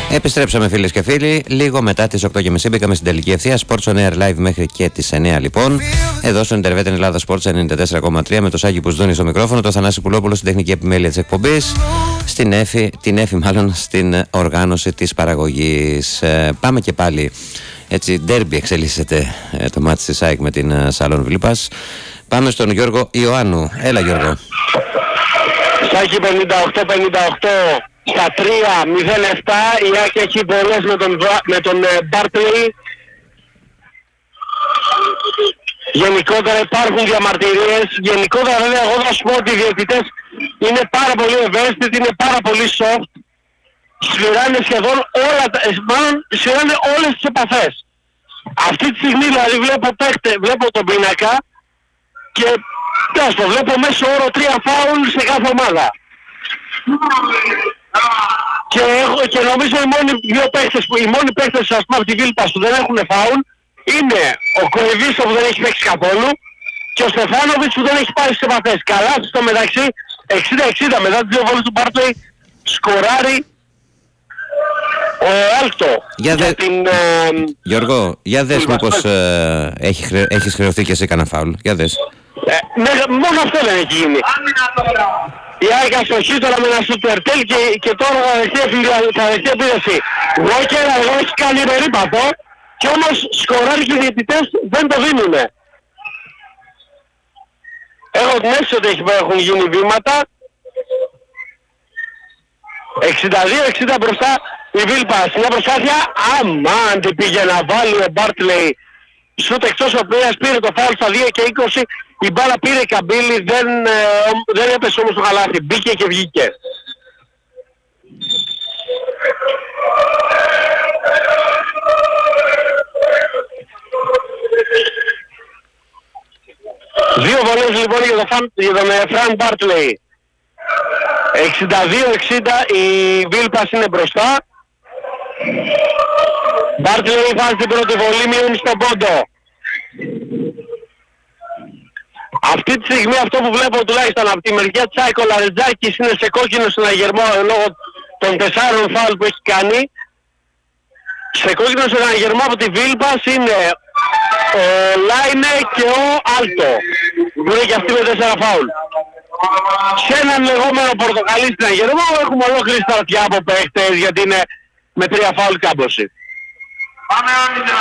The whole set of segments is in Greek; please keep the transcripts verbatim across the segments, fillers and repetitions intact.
Επιστρέψαμε φίλες και φίλοι, λίγο μετά τις οκτώ και μισή μπήκαμε στην τελική ευθεία. Sports on Air Live μέχρι και τις εννιά λοιπόν. Εδώ στον Intervet Ελλάδα Sports ενενήντα τέσσερα κόμμα τρία με το Σάκη Πουσδούνη στο μικρόφωνο, το Θανάση Πουλόπουλο στην τεχνική επιμέλεια της εκπομπής, στην Εφη, την Εφη μάλλον στην οργάνωση της παραγωγής. Ε, πάμε και πάλι, έτσι ντέρμπι εξελίσσεται ε, το μάτι της ΑΕΚ με την ε, Σαλόν Βιλπάς. Πάμε στον Γιώργο Ιωάννου. Έλα Γιώργο. Σάκη πενήντα οκτώ πενήντα οκτώ. Στα τρία μηδέν επτά η ΑΕΚ έχει βολές με τον, με τον Μπάρτλεϊ. Γενικότερα υπάρχουν διαμαρτυρίες. Γενικότερα βέβαια εγώ θα σου πω ότι οι διαιτητές είναι πάρα πολύ ευαίσθητοι, είναι πάρα πολύ soft. Σφυράνε σχεδόν όλα, μάλλον σφυράνε όλες τις επαφές. Αυτή τη στιγμή δηλαδή βλέπω, παίχτε, βλέπω τον πίνακα και τέλος το βλέπω μέσω όρο τρία φάουλ σε κάθε ομάδα. Και, έχω, και νομίζω οι μόνοι δύο παίχτες που, οι μόνοι παίχτες ας πούμε από τη Βίλπας που δεν έχουν φάουλ είναι ο Κοεβίσο που δεν έχει παίξει καθόλου και ο Στεφάνοβιτς που δεν έχει πάρει στις επαφές. Καλά στο μεταξύ εξήντα εξήντα μετά τις δύο βόλες του Μπάρτλεϊ σκοράρει ο Άλκτο. Για δε... την, ε... Γιώργο, για δες μήπως ε, έχει χρε... έχεις χρεωθεί και εσύ κανένα φάουλ. Για δες. Ε, ναι, μόνο αυτό δεν έχει γίνει. Η ΑΕΚ αστοχή τώρα με ένα σου του Ερτέλ και, και τώρα θα δεχτεί επίδεση. Walker εδώ έχει κάνει περίπατο και όμως σκοράρει και οι διαιτητές δεν το δίνουνε. Έχω την αίσθηση ότι έχουν γίνει βήματα. εξήντα δύο εξήντα μπροστά η Βίλπας. Μια προσπάθεια αμάν τι πήγε να βάλει ο Μπάρτλεϊ. Σούτ εκτός ο οποίος πήρε το φάουλ στα δύο και είκοσι. Η μπάλα πήρε καμπύλη, δεν, ε, δεν έπεσε όμως το καλάθι. Μπήκε και βγήκε. Δύο βολές λοιπόν για τον, Φαν, για τον ε, Φραν Μπάρτλεϊ. εξήντα δύο εξήντα η Βίλπας είναι μπροστά. Μπάρτλεϊ βάζει την πρώτη βολή, μειώνει στον πόντο. Αυτή τη στιγμή αυτό που βλέπω τουλάχιστον από τη μεριά της ΑΕΚ ο Λαρετζάκης είναι σε κόκκινο συναγερμό λόγω των τεσσάρων φάουλ που έχει κάνει. Σε κόκκινο συναγερμό από τη Βίλπας είναι ο Λάινε και ο Άλτο που είναι και αυτοί με τέσσερα φάουλ. Σε έναν λεγόμενο πορτοκαλί συναγερμό έχουμε ολόκληρη στρατιά από παίχτες γιατί είναι με τρία φάουλ κάμποση. Πάμε άμυνα!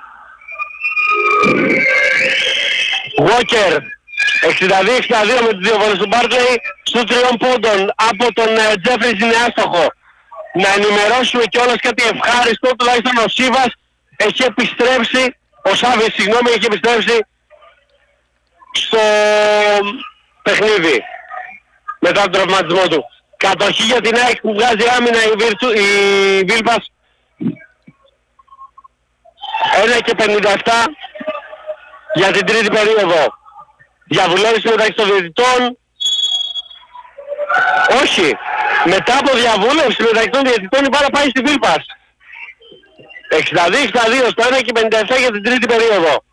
Walker εξήντα δύο εξήντα δύο με τις δύο βολές του Μπάρτλεϊ στους τριών πόντων από τον Τζέφρις είναι άστοχο. Να ενημερώσουμε κιόλας κάτι ευχάριστο, τουλάχιστον ο Σίβας έχει επιστρέψει, ο Σάβης συγγνώμη έχει επιστρέψει στο παιχνίδι μετά τον τραυματισμό του. Κατοχή για την ΑΕΚ που βγάζει άμυνα η, Βιρτσου, η Βίλπας ένα και πενήντα επτά για την τρίτη περίοδο. Διαβουλεύση μεταξύ των διαιτητών. Όχι. Μετά από διαβούλευση μεταξύ των διαιτητών η μπάλα πάει στη Βίλπας. εξήντα δύο εξήντα δύο στο ένα και πενήντα επτά για την τρίτη περίοδο.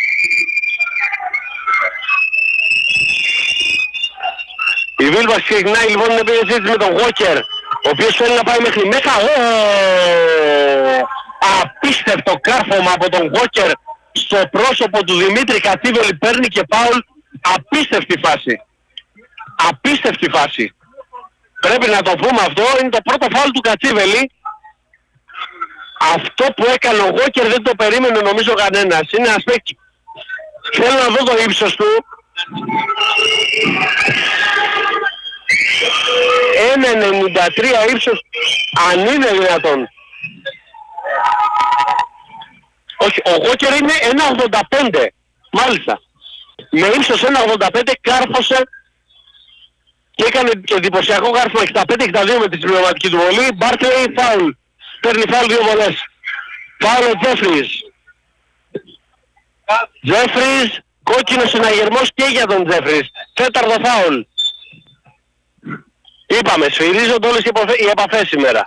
Η Βίλπας ξεκινάει λοιπόν την επίθεσή της με τον Walker, ο οποίος θέλει να πάει μέχρι μέσα. Απίστευτο κάρφωμα από τον Walker στο πρόσωπο του Δημήτρη Κατσίβελη, παίρνει και φάουλ. Απίστευτη φάση. Απίστευτη φάση. Πρέπει να το πούμε αυτό, είναι το πρώτο φάουλ του Κατσίβελη. Αυτό που έκανε ο Walker δεν το περίμενε νομίζω κανένας. Είναι ένας παίκτης. Θέλω να δω το ύψος του. ένα ενενήντα τρία ύψος, αν είναι δυνατόν. Όχι, ο Walker είναι ένα ογδόντα πέντε, μάλιστα. Με ύψος ένα ογδόντα πέντε κάρφωσε και έκανε και εντυπωσιακό κάρφωμα εξήντα πέντε εξήντα δύο με τη συμπληρωματική του βολή. Μπάρτλεϊ φάουλ. Παίρνει φάουλ δύο βολές. Φάουλ ο Τζέφρις. Τζέφρις, κόκκινος συναγερμός και για τον Τζέφρις. Τέταρτο φάουλ. Είπαμε, σφυρίζονται όλες οι επαφές σήμερα.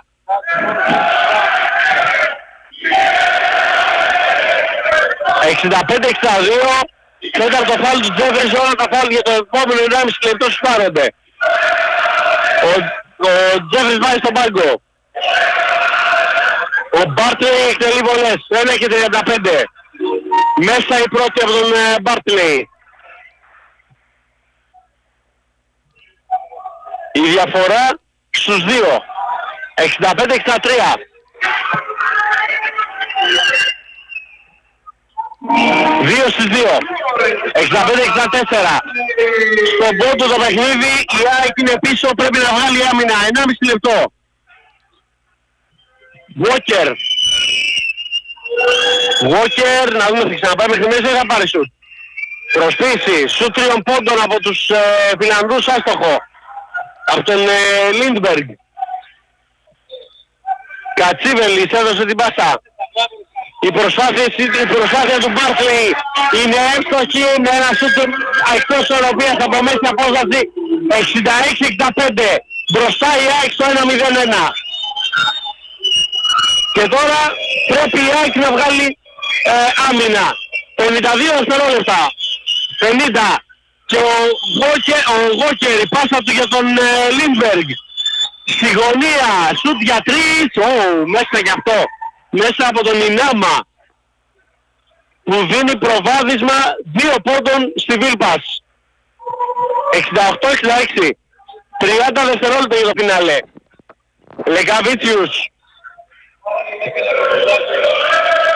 εξήντα πέντε εξήντα δύο, τέταρτο φάουλ του Τζέφρις, όλα τα φάουλ για το επόμενο ενάμιση λεπτό σπάρονται. Ο, ο Τζέφρις πάει στον πάγκο. Ο Μπάρτλεϊ εκτελεί βολές, ένα και τριάντα πέντε. Μέσα η πρώτη από τον Μπάρτλεϊ. Η διαφορά στους δύο. εξήντα πέντε εξήντα τρία. δύο στις δύο. εξήντα πέντε εξήντα τέσσερα. Στον πόντο το παιχνίδι η ΑΕΚ είναι πίσω, πρέπει να βγάλει άμυνα. ενάμιση λεπτό. Walker. Walker, να δούμε, θα ξαναπάει μέχρι μέσα ή θα πάρει σουτ. Προσπίση, σουτ τριών πόντων από τους ε, Φιλανδούς, άστοχο. Από τον ε, Λίντμπεργκ. Κατσίβελης έδωσε την πάσα. Η προσπάθεια, η προσπάθεια του Μπάρτλεϊ είναι εύστοχη με ένα σουτ εκτός οροπίας από μέση απόσταση. εξήντα έξι εξήντα πέντε. Μπροστά η ΑΕΚ στο ένα μηδέν ένα. Και τώρα πρέπει η ΑΕΚ να βγάλει ε, άμυνα. πενήντα δύο δευτερόλεπτα. πενήντα. Και ο Γόκερ, ο Γόκερ, η πάσα του για τον ε, Λίντμπεργκ. Στη γωνία, σουτ για τρεις. Oh, μέσα κι αυτό. Μέσα από τον Ινάμα. Που δίνει προβάδισμα δύο πόντων στη Βίλπας. εξήντα οκτώ εξήντα έξι. τριάντα δευτερόλεπτα για το φινάλε. Λεκαβίτσιους.